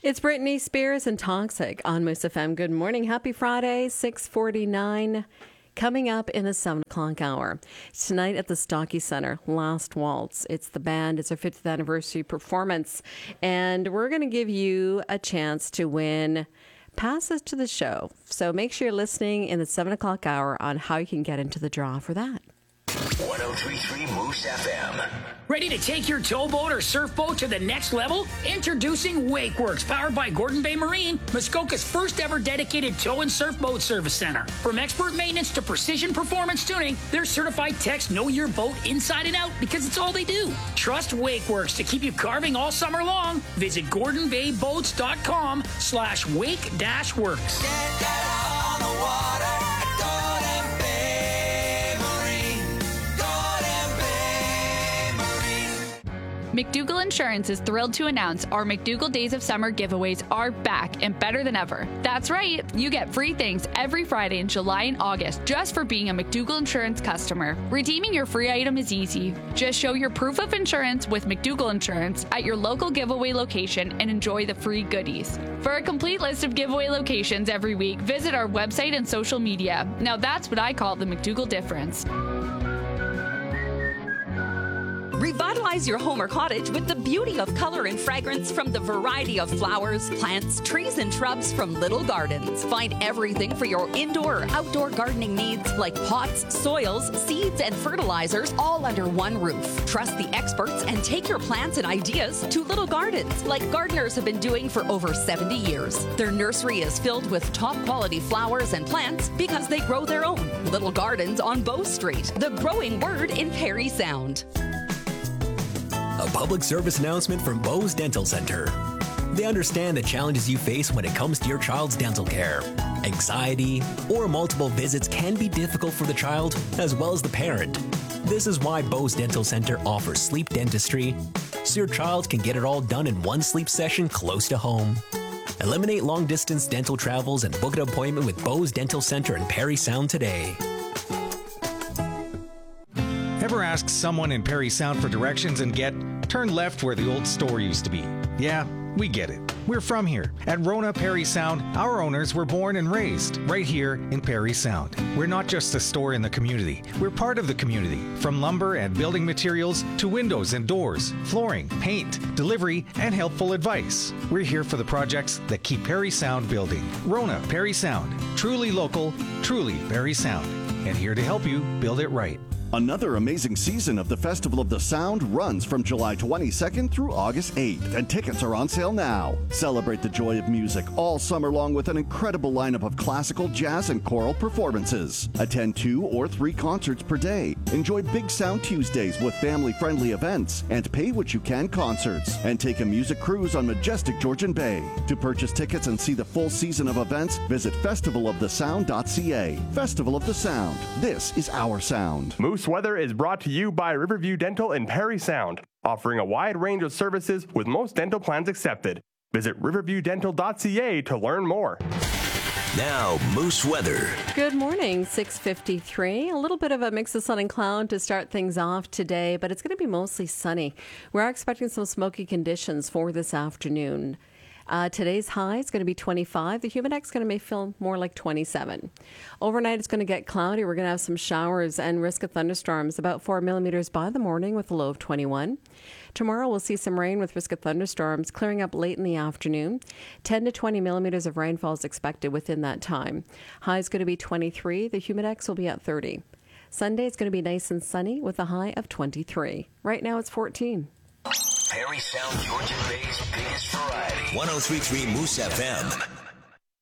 It's Britney Spears and Toxic on Moose FM. Good morning. Happy Friday, 6:49. Coming up in the 7 o'clock hour. Tonight at the Stocky Centre, Last Waltz. It's the band. It's our 50th anniversary performance. And we're going to give you a chance to win passes to the show. So make sure you're listening in the 7 o'clock hour on how you can get into the draw for that. 103.3 Moose FM. Ready to take your towboat or surfboat to the next level? Introducing WakeWorks, powered by Gordon Bay Marine, Muskoka's first ever dedicated tow and surfboat service center. From expert maintenance to precision performance tuning, their certified techs know your boat inside and out because it's all they do. Trust WakeWorks to keep you carving all summer long. Visit GordonBayBoats.com/wake-works. Get out on the water. McDougall Insurance is thrilled to announce our McDougall Days of Summer giveaways are back and better than ever. That's right, you get free things every Friday in July and August just for being a McDougall Insurance customer. Redeeming your free item is easy. Just show your proof of insurance with McDougall Insurance at your local giveaway location and enjoy the free goodies. For a complete list of giveaway locations every week, visit our website and social media. Now that's what I call the McDougall difference. Revitalize your home or cottage with the beauty of color and fragrance from the variety of flowers, plants, trees, and shrubs from Little Gardens. Find everything for your indoor or outdoor gardening needs like pots, soils, seeds, and fertilizers all under one roof. Trust the experts and take your plants and ideas to Little Gardens like gardeners have been doing for over 70 years. Their nursery is filled with top quality flowers and plants because they grow their own. Little Gardens on Bow Street, the growing word in Parry Sound. A public service announcement from Bose Dental Center. They understand the challenges you face when it comes to your child's dental care. Anxiety or multiple visits can be difficult for the child as well as the parent. This is why Bose Dental Center offers sleep dentistry, so your child can get it all done in one sleep session close to home. Eliminate long-distance dental travels and book an appointment with Bose Dental Center in Parry Sound today. Ever ask someone in Parry Sound for directions and get, turn left where the old store used to be? Yeah, we get it. We're from here. At Rona Parry Sound, our owners were born and raised right here in Parry Sound. We're not just a store in the community. We're part of the community. From lumber and building materials to windows and doors, flooring, paint, delivery, and helpful advice. We're here for the projects that keep Parry Sound building. Rona Parry Sound. Truly local, truly Parry Sound. And here to help you build it right. Another amazing season of the Festival of the Sound runs from July 22nd through August 8th, and tickets are on sale now. Celebrate the joy of music all summer long with an incredible lineup of classical, jazz, and choral performances. Attend 2 or 3 concerts per day. Enjoy Big Sound Tuesdays with family-friendly events and pay what you can concerts. And take a music cruise on majestic Georgian Bay. To purchase tickets and see the full season of events, visit festivalofthesound.ca. Festival of the Sound. This is our sound. Moose Weather is brought to you by Riverview Dental in Parry Sound, offering a wide range of services with most dental plans accepted. Visit riverviewdental.ca to learn more. Now, Moose Weather. Good morning, 6:53. A little bit of a mix of sun and cloud to start things off today, but it's going to be mostly sunny. We're expecting some smoky conditions for this afternoon. Today's high is going to be 25. The humidex is going to may feel more like 27. Overnight, it's going to get cloudy. We're going to have some showers and risk of thunderstorms, about 4 millimeters by the morning with a low of 21. Tomorrow, we'll see some rain with risk of thunderstorms clearing up late in the afternoon. 10 to 20 millimeters of rainfall is expected within that time. High is going to be 23. The humidex will be at 30. Sunday is going to be nice and sunny with a high of 23. Right now, it's 14. Parry Sound, Georgian Bay's biggest variety. 103.3 Moose FM.